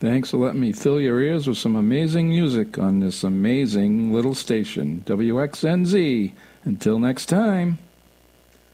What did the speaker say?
Thanks for letting me fill your ears with some amazing music on this amazing little station, WXNZ. Until next time.